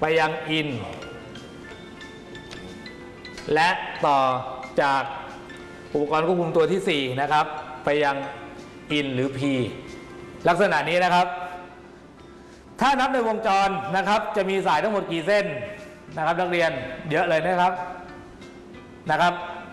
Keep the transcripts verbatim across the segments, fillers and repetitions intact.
ไปยังอินและต่อจากอุปกรณ์ควบคุมตัวที่สี่นะครับไปยังอินหรือ P ลักษณะนี้นะครับถ้านับในวงจรนะครับจะมีสายทั้งหมดกี่เส้นนะครับนักเรียนเยอะเลยนะครับนะครับ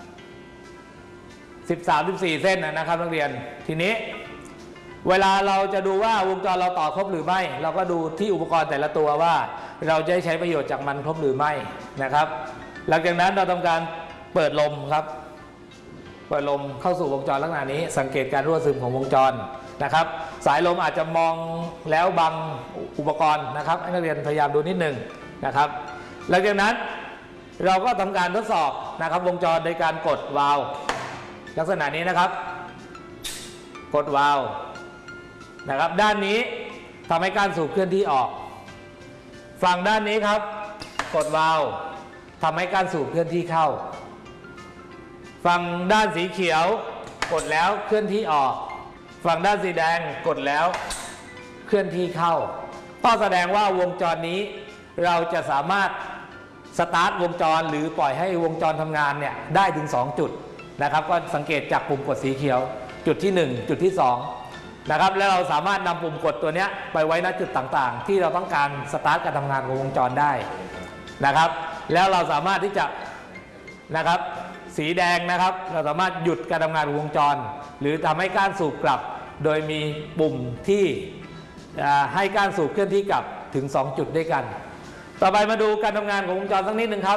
สิบสาม สิบสี่เส้นนะครับนักเรียนทีนี้เวลาเราจะดูว่าวงจรเราต่อครบหรือไม่เราก็ดูที่อุปกรณ์แต่ละตัวว่าเราจะใช้ประโยชน์จากมันครบหรือไม่นะครับหลังจากนั้นเราทำการเปิดลมครับเปิดลมเข้าสู่วงจรลักษณะนี้สังเกตการรั่วซึมของวงจรนะครับสายลมอาจจะมองแล้วบังอุปกรณ์นะครับให้นักเรียนพยายามดูนิดหนึ่งนะครับหลังจากนั้นเราก็ทำการทดสอบนะครับวงจรโดยการกดวาล์วลักษณะนี้นะครับกดวาล์วนะครับด้านนี้ทำให้การสูบเคลื่อนที่ออกฝั่งด้านนี้ครับกดวาล์วทำให้การสูบเคลื่อนที่เข้าฝั่งด้านสีเขียวกดแล้วเคลื่อนที่ออกฝั่งด้านสีแดงกดแล้วเคลื่อนที่เข้าก็แสดงว่าวงจรนี้เราจะสามารถสตาร์ทวงจรหรือปล่อยให้วงจรทำงานเนี่ยได้ถึงสองจุดนะครับก็สังเกตจากปุ่มกดสีเขียวจุดที่หนึ่งจุดที่สองนะครับแล้วเราสามารถนำปุ่มกดตัวนี้ไปไว้ณจุดต่างๆที่เราต้องการสตาร์ทการทำงานของวงจรได้นะครับแล้วเราสามารถที่จะนะครับสีแดงนะครับเราสามารถหยุดการทำงานของวงจรหรือทำให้ก้านสูบกลับโดยมีปุ่มที่ให้ก้านสูบเคลื่อนที่กลับถึงสองจุดด้วยกันต่อไปมาดูการทำงานของวงจรสักนิดหนึ่งครับ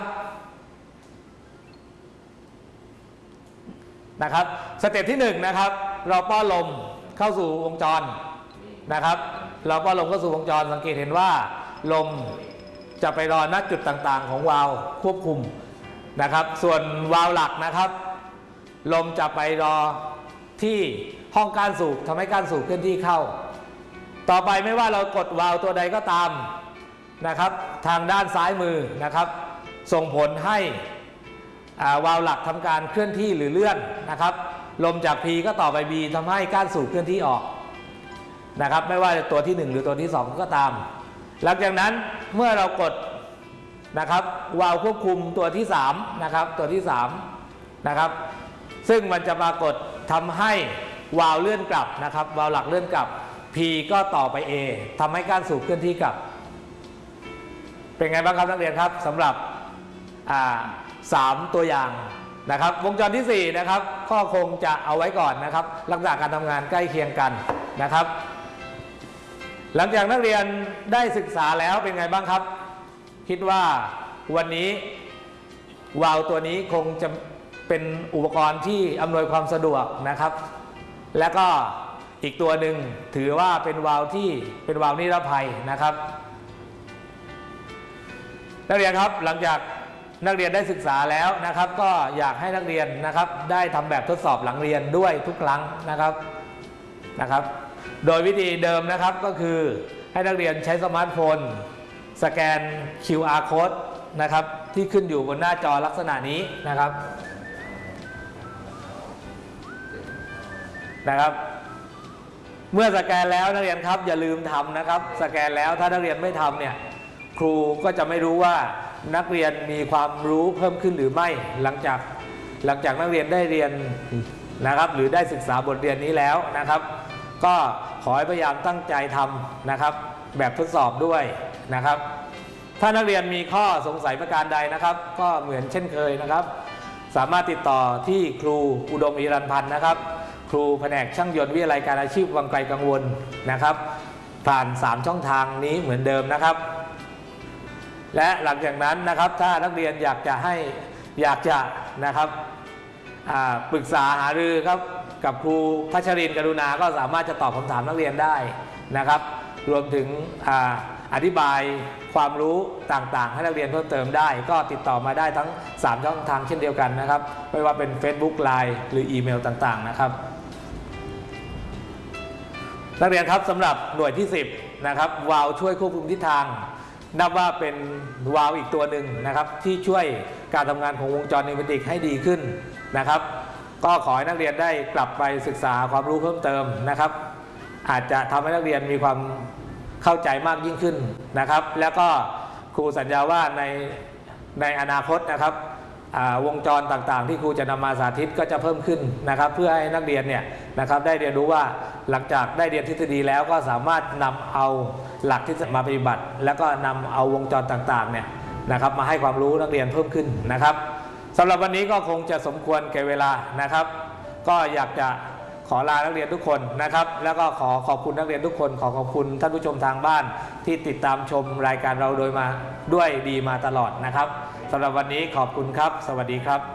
นะครับสเต็ปที่หนึ่งนะครับเราป้อนลมเข้าสู่วงจรนะครับเราป้อนลมเข้าสู่วงจรสังเกตเห็นว่าลมจะไปรอณจุดต่างๆของวาล์วควบคุมนะครับส่วนวาล์วหลักนะครับลมจะไปรอที่ห้องก้านสูบทำให้ก้านสูบเคลื่อนที่เข้าต่อไปไม่ว่าเรากดวาล์วตัวใดก็ตามนะครับทางด้านซ้ายมือนะครับส่งผลให้วาล์วหลักทำการเคลื่อนที่หรือเลื่อนนะครับลมจาก P ก็ต่อไป B ทำให้ก้านสูบเคลื่อนที่ออกนะครับไม่ว่าตัวที่หนึ่งหรือตัวที่สองก็ตามหลังจากนั้นเมื่อเรากดนะครับวาล์วควบคุมตัวที่สามนะครับตัวที่สามนะครับซึ่งมันจะปรากฏทำให้วาล์วเลื่อนกลับนะครับวาล์วหลักเลื่อนกลับ P ก็ต่อไป A ทำให้ก้านสูบเคลื่อนที่กลับเป็นไงบ้างครับนักเรียนครับสำหรับอ่าสามตัวอย่างนะครับวงจรที่สี่นะครับก็คงจะเอาไว้ก่อนนะครับลักษณะการทำงานใกล้เคียงกันนะครับหลังจากนักเรียนได้ศึกษาแล้วเป็นไงบ้างครับคิดว่าวันนี้วาล์วตัวนี้คงจะเป็นอุปกรณ์ที่อำนวยความสะดวกนะครับและก็อีกตัวหนึ่งถือว่าเป็นวาล์วที่เป็นวาล์วนิรภัยนะครับนักเรียนครับหลังจากนักเรียนได้ศึกษาแล้วนะครับก็อยากให้นักเรียนนะครับได้ทำแบบทดสอบหลังเรียนด้วยทุกครั้งนะครับนะครับโดยวิธีเดิมนะครับก็คือให้นักเรียนใช้สมาร์ทโฟนสแกน คิว อาร์ Code นะครับที่ขึ้นอยู่บนหน้าจอลักษณะนี้นะครับนะครับเมื่อสแกนแล้วนักเรียนครับอย่าลืมทำนะครับสแกนแล้วถ้านักเรียนไม่ทำเนี่ยครูก็จะไม่รู้ว่านักเรียนมีความรู้เพิ่มขึ้นหรือไม่หลังจากหลังจากนักเรียนได้เรียนนะครับหรือได้ศึกษาบทเรียนนี้แล้วนะครับก็ขอให้พยายามตั้งใจทำนะครับแบบทดสอบด้วยนะครับถ้านักเรียนมีข้อสงสัยประการใดนะครับก็เหมือนเช่นเคยนะครับสามารถติดต่อที่ครูอุดมอิรันพันธ์นะครับครูแผนกช่างยนต์วิทยาลัยการอาชีพวังไกลกังวลนะครับผ่านสามช่องทางนี้เหมือนเดิมนะครับและหลังจากนั้นนะครับถ้านักเรียนอยากจะให้อยากจะนะครับปรึกษาหารือครับกับครูพัชรินทร์กรุณาก็สามารถจะตอบคำถามนักเรียนได้นะครับรวมถึงอธิบายความรู้ต่างๆให้นักเรียนเพิ่มเติมได้ก็ติดต่อมาได้ทั้งสามช่องทางเช่นเดียวกันนะครับไม่ว่าเป็น Facebook ไลน์ หรืออีเมลต่างๆนะครับนักเรียนครับสำหรับหน่วยที่สิบนะครับวาล์วช่วยควบคุมทิศทางนับว่าเป็นวาล์วอีกตัวหนึ่งนะครับที่ช่วยการทำงานของวงจรนิวเมติกให้ดีขึ้นนะครับก็ขอให้นักเรียนได้กลับไปศึกษาความรู้เพิ่มเติมนะครับอาจจะทำให้นักเรียนมีความเข้าใจมากยิ่งขึ้นนะครับแล้วก็ครูสัญญาว่าในในอนาคตนะครับวงจรต่างๆที่ครูจะนำมาสาธิตก็จะเพิ่มขึ้นนะครับเพื่อให้นักเรียนเนี่ยนะครับได้เรียนรู้ว่าหลังจากได้เรียนทฤษฎีแล้วก็สามารถนำเอาหลักที่จะมาปฏิบัติแล้วก็นำเอาวงจรต่างๆเนี่ยนะครับมาให้ความรู้นักเรียนเพิ่มขึ้นนะครับสำหรับวันนี้ก็คงจะสมควรแก่เวลานะครับก็อยากจะขอลานักเรียนทุกคนนะครับแล้วก็ขอขอบคุณนักเรียนทุกคนขอขอบคุณท่านผู้ชมทางบ้านที่ติดตามชมรายการเราโดยมาด้วยดีมาตลอดนะครับสำหรับวันนี้ขอบคุณครับสวัสดีครับ